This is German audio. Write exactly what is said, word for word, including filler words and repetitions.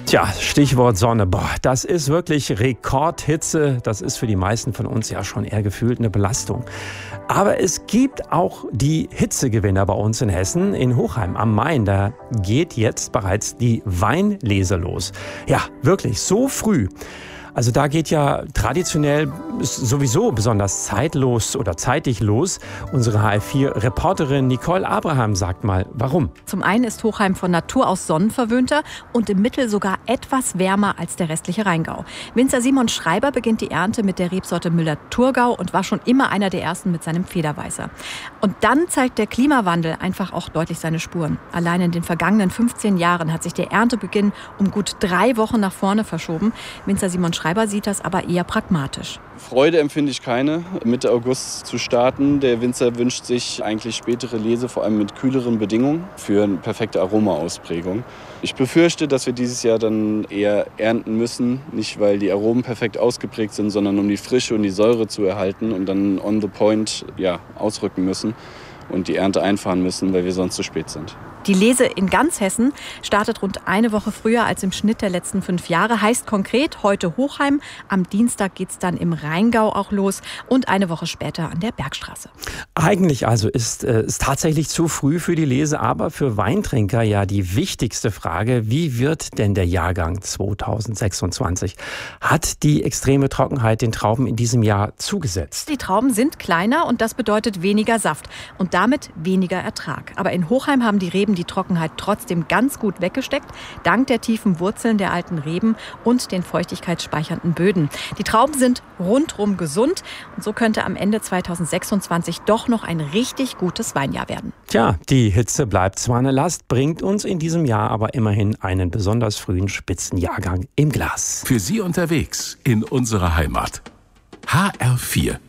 Tja, Stichwort Sonne. Boah, das ist wirklich Rekordhitze. Das ist für die meisten von uns ja schon eher gefühlt eine Belastung. Aber es gibt auch die Hitzegewinner bei uns in Hessen. In Hochheim am Main, da geht jetzt bereits die Weinlese los. Ja, wirklich so früh. Also da geht ja traditionell sowieso besonders zeitlos oder zeitig los. Unsere H F vier Reporterin Nicole Abraham sagt mal, warum. Zum einen ist Hochheim von Natur aus sonnenverwöhnter und im Mittel sogar etwas wärmer als der restliche Rheingau. Winzer Simon Schreiber beginnt die Ernte mit der Rebsorte Müller-Thurgau und war schon immer einer der ersten mit seinem Federweißer. Und dann zeigt der Klimawandel einfach auch deutlich seine Spuren. Allein in den vergangenen fünfzehn Jahren hat sich der Erntebeginn um gut drei Wochen nach vorne verschoben. Winzer Simon Schreiber sieht das aber eher pragmatisch. Freude empfinde ich keine, Mitte August zu starten. Der Winzer wünscht sich eigentlich spätere Lese, vor allem mit kühleren Bedingungen, für eine perfekte Aromaausprägung. Ich befürchte, dass wir dieses Jahr dann eher ernten müssen, nicht weil die Aromen perfekt ausgeprägt sind, sondern um die Frische und die Säure zu erhalten und dann on the point ja, ausrücken müssen und die Ernte einfahren müssen, weil wir sonst zu spät sind. Die Lese in ganz Hessen startet rund eine Woche früher als im Schnitt der letzten fünf Jahre. Heißt konkret heute Hochheim. Am Dienstag geht's dann im Rheingau auch los und eine Woche später an der Bergstraße. Eigentlich also ist es äh, tatsächlich zu früh für die Lese, aber für Weintrinker ja die wichtigste Frage, wie wird denn der Jahrgang zweitausendsechsundzwanzig? Hat die extreme Trockenheit den Trauben in diesem Jahr zugesetzt? Die Trauben sind kleiner und das bedeutet weniger Saft und damit weniger Ertrag. Aber in Hochheim haben die Reben die Trockenheit trotzdem ganz gut weggesteckt, dank der tiefen Wurzeln der alten Reben und den feuchtigkeitsspeichernden Böden. Die Trauben sind rundrum gesund und so könnte am Ende zweitausendsechsundzwanzig doch noch ein richtig gutes Weinjahr werden. Tja, die Hitze bleibt zwar eine Last, bringt uns in diesem Jahr aber immerhin einen besonders frühen Spitzenjahrgang im Glas. Für Sie unterwegs in unserer Heimat. H R vier